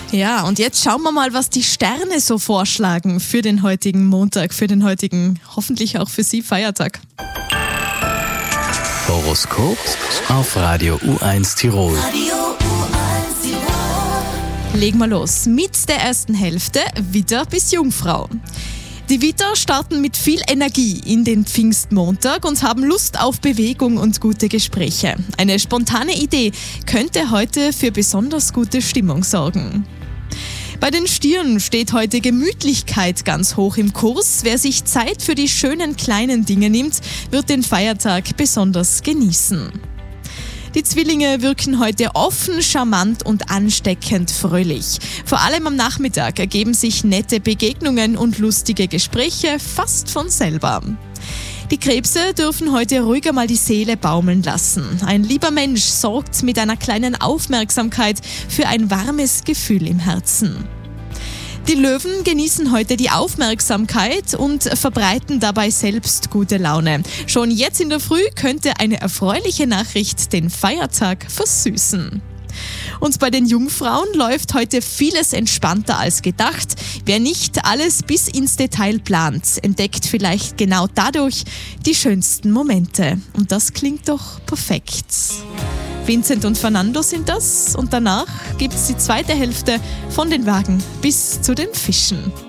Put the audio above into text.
Ja, und jetzt schauen wir mal, was die Sterne so vorschlagen für den heutigen Montag, für den heutigen, hoffentlich auch für Sie, Feiertag. Horoskop auf Radio U1 Tirol. Legen wir los mit der ersten Hälfte, Widder bis Jungfrau. Die Widder starten mit viel Energie in den Pfingstmontag und haben Lust auf Bewegung und gute Gespräche. Eine spontane Idee könnte heute für besonders gute Stimmung sorgen. Bei den Stieren steht heute Gemütlichkeit ganz hoch im Kurs. Wer sich Zeit für die schönen kleinen Dinge nimmt, wird den Feiertag besonders genießen. Die Zwillinge wirken heute offen, charmant und ansteckend fröhlich. Vor allem am Nachmittag ergeben sich nette Begegnungen und lustige Gespräche fast von selber. Die Krebse dürfen heute ruhiger mal die Seele baumeln lassen. Ein lieber Mensch sorgt mit einer kleinen Aufmerksamkeit für ein warmes Gefühl im Herzen. Die Löwen genießen heute die Aufmerksamkeit und verbreiten dabei selbst gute Laune. Schon jetzt in der Früh könnte eine erfreuliche Nachricht den Feiertag versüßen. Und bei den Jungfrauen läuft heute vieles entspannter als gedacht. Wer nicht alles bis ins Detail plant, entdeckt vielleicht genau dadurch die schönsten Momente. Und das klingt doch perfekt. Vincent und Fernando sind das und danach gibt's die zweite Hälfte von den Wagen bis zu den Fischen.